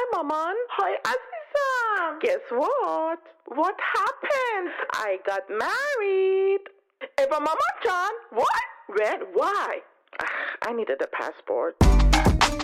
Maman. Hi, Azizam. Guess what? What happened? I got married. Eva Mama John? What? When? Why? I needed a passport.